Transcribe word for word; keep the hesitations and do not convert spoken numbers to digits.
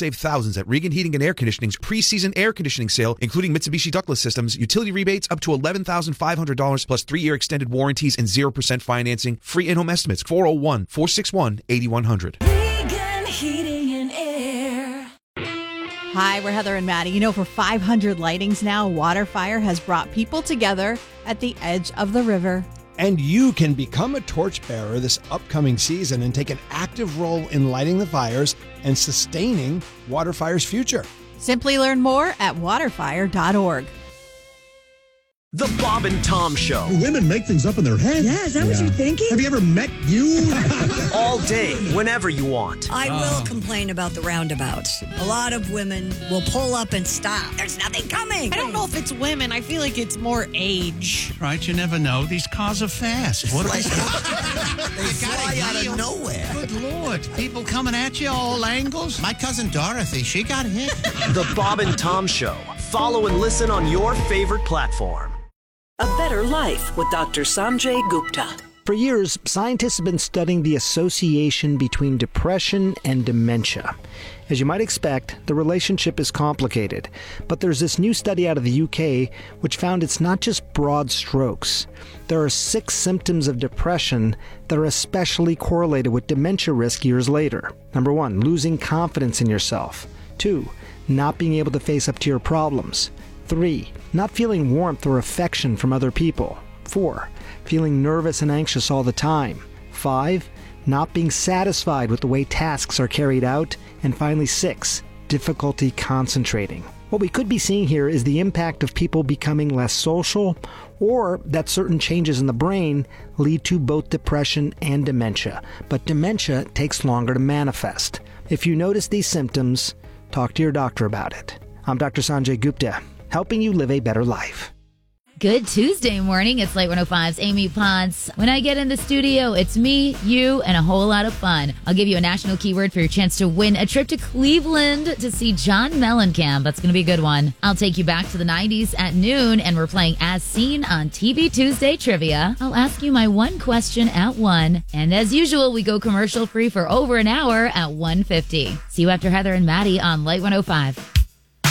save thousands at Regan Heating and Air Conditioning's pre-season air conditioning sale, including Mitsubishi ductless systems, utility rebates up to eleven thousand five hundred dollars plus three-year extended warranties and zero percent financing. Free in-home estimates, four oh one, four six one, eight one zero zero. Regan Heating and Air. Hi, we're Heather and Maddie. You know, for five hundred lightings now, WaterFire has brought people together at the edge of the river. And you can become a torchbearer this upcoming season and take an active role in lighting the fires and sustaining WaterFire's future. Simply learn more at water fire dot org. The Bob and Tom Show. Women make things up in their head. Yeah, is that yeah. what you're thinking? Have you ever met you? All day, whenever you want. I oh. will complain about the roundabouts. A lot of women will pull up and stop. There's nothing coming. I don't know if it's women. I feel like it's more age. Right, you never know. These cars are fast. What are they? They fly out of nowhere. Good Lord. People coming at you all angles. My cousin Dorothy, she got hit. The Bob and Tom Show. Follow and listen on your favorite platform. A Better Life with Doctor Sanjay Gupta. For years, scientists have been studying the association between depression and dementia. As you might expect, the relationship is complicated, but there's this new study out of the U K which found it's not just broad strokes. There are six symptoms of depression that are especially correlated with dementia risk years later. Number one, losing confidence in yourself. Two, not being able to face up to your problems. Three, not feeling warmth or affection from other people. Four, feeling nervous and anxious all the time. Five, not being satisfied with the way tasks are carried out. And finally, six, difficulty concentrating. What we could be seeing here is the impact of people becoming less social, or that certain changes in the brain lead to both depression and dementia. But dementia takes longer to manifest. If you notice these symptoms, talk to your doctor about it. I'm Doctor Sanjay Gupta, helping you live a better life. Good Tuesday morning. It's Light one oh five's Amy Potts. When I get in the studio, it's me, you, and a whole lot of fun. I'll give you a national keyword for your chance to win a trip to Cleveland to see John Mellencamp. That's going to be a good one. I'll take you back to the nineties at noon, and we're playing As Seen on T V Tuesday Trivia. I'll ask you my one question at one. And as usual, we go commercial free for over an hour at one fifty. See you after Heather and Maddie on Light one oh five.